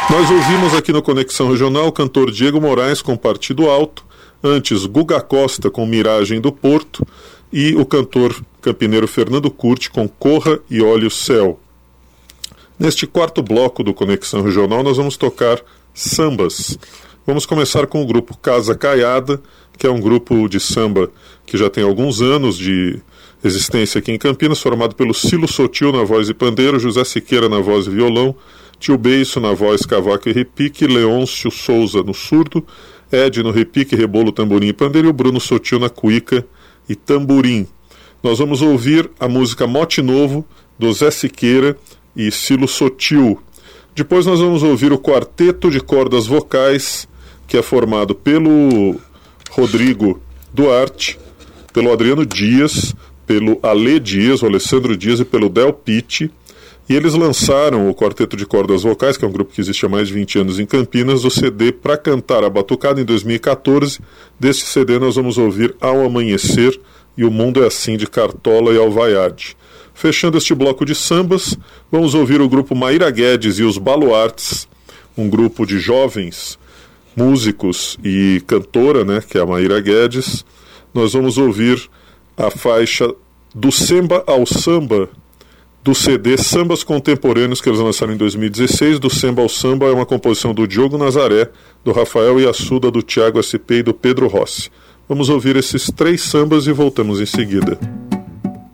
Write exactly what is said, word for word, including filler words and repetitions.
Nós ouvimos aqui no Conexão Regional o cantor Diego Moraes com Partido Alto, antes Guga Costa com Miragem do Porto e o cantor campineiro Fernando Curti com Corra e Olhe o Céu. Neste quarto bloco do Conexão Regional nós vamos tocar sambas. Vamos começar com o grupo Casa Caiada, que é um grupo de samba que já tem alguns anos de existência aqui em Campinas, formado pelo Cilo Sotil na voz e pandeiro, José Siqueira na voz e violão, Tio Beiço na voz, cavaco e repique, Leôncio Souza no surdo, Ed no repique, rebolo, tamborim e pandeiro e o Bruno Sotil na cuíca e tamborim. Nós vamos ouvir a música Mote Novo, do Zé Siqueira e Cilo Sotil. Depois nós vamos ouvir o quarteto de cordas vocais, que é formado pelo Rodrigo Duarte, pelo Adriano Dias, pelo Ale Dias, o Alessandro Dias e pelo Del Pitti. E eles lançaram o Quarteto de Cordas Vocais, que é um grupo que existe há mais de vinte anos em Campinas, o C D Pra Cantar a Batucada em dois mil e catorze. Deste C D nós vamos ouvir Ao Amanhecer e O Mundo é Assim de Cartola e Alvaiade. Fechando este bloco de sambas, vamos ouvir o grupo Maíra Guedes e os Baluartes, um grupo de jovens músicos e cantora, né, que é a Maíra Guedes. Nós vamos ouvir a faixa Do Semba ao Samba, do C D Sambas Contemporâneos, que eles lançaram em dois mil e dezesseis. Do Semba ao Samba é uma composição do Diogo Nazaré, do Rafael Iassuda, do Tiago S P e do Pedro Rossi. Vamos ouvir esses três sambas e voltamos em seguida.